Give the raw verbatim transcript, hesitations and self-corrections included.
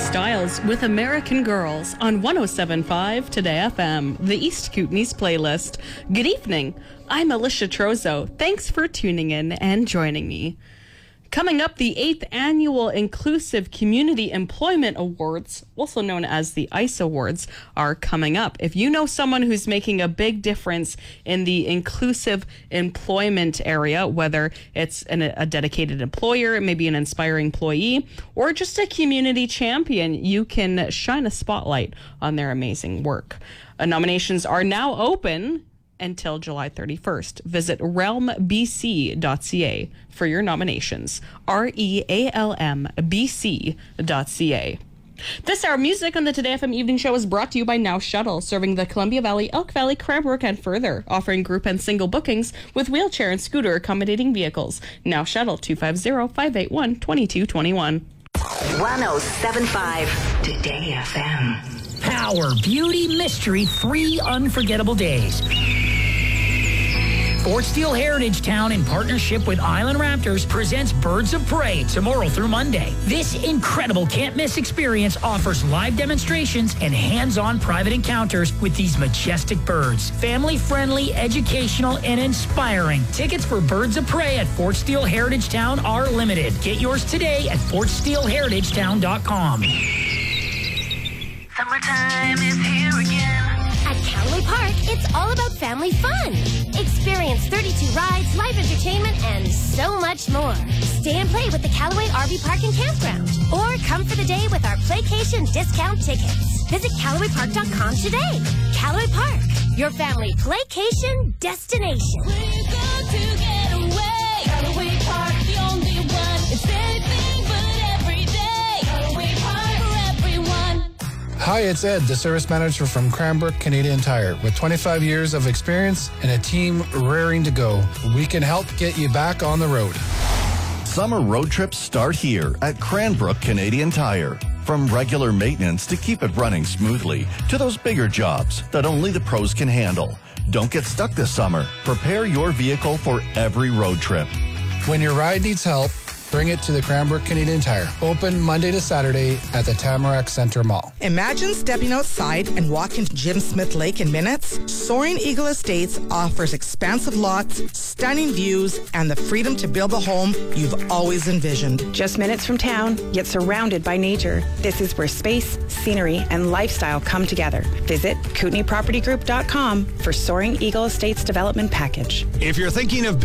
Styles with American Girls on one oh seven point five Today F M, the East Kootenays playlist. Good evening. I'm Alicia Trozo. Thanks for tuning in and joining me. Coming up, the eighth Annual Inclusive Community Employment Awards, also known as the ICE Awards, are coming up. If you know someone who's making a big difference in the inclusive employment area, whether it's an, a dedicated employer, maybe an inspiring employee, or just a community champion, you can shine a spotlight on their amazing work. Uh, nominations are now open until July thirty-first. Visit realm b c dot c a for your nominations. R E A L M B C dot C A. This hour music on the Today F M Evening Show is brought to you by Now Shuttle, serving the Columbia Valley, Elk Valley, Cranbrook, and further, offering group and single bookings with wheelchair and scooter accommodating vehicles. Now Shuttle, two five zero, five eight one, two two two one. one oh seven point five Today F M. Power, beauty, mystery, three unforgettable days. Fort Steele Heritage Town, in partnership with Island Raptors, presents Birds of Prey tomorrow through Monday. This incredible can't-miss experience offers live demonstrations and hands-on private encounters with these majestic birds. Family-friendly, educational, and inspiring. Tickets for Birds of Prey at Fort Steele Heritage Town are limited. Get yours today at fort steele heritage town dot com. Summertime is here again. At Callaway Park, it's all about family fun. Experience thirty-two rides, live entertainment, and so much more. Stay and play with the Callaway R V Park and Campground. Or come for the day with our Playcation discount tickets. Visit callaway park dot com today. Callaway Park, your family playcation destination. We're going to get away. Callaway Park, the only one. It's anything but every day. Callaway Park for everyone. Hi, it's Ed, the service manager from Cranbrook Canadian Tire. With twenty-five years of experience and a team raring to go, we can help get you back on the road. Summer road trips start here at Cranbrook Canadian Tire. From regular maintenance to keep it running smoothly, to those bigger jobs that only the pros can handle. Don't get stuck this summer. Prepare your vehicle for every road trip. When your ride needs help, bring it to the Cranbrook Canadian Tire. Open Monday to Saturday at the Tamarack Centre Mall. Imagine stepping outside and walking to Jim Smith Lake in minutes. Soaring Eagle Estates offers expansive lots, stunning views, and the freedom to build the home you've always envisioned. Just minutes from town, yet surrounded by nature. This is where space, scenery, and lifestyle come together. Visit kootenay property group dot com for Soaring Eagle Estates development package. If you're thinking of